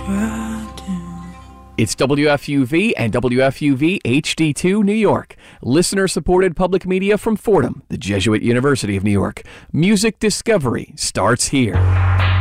It's WFUV and WFUV HD2 New York. Listener-supported public media from Fordham, the Jesuit University of New York. Music discovery starts here.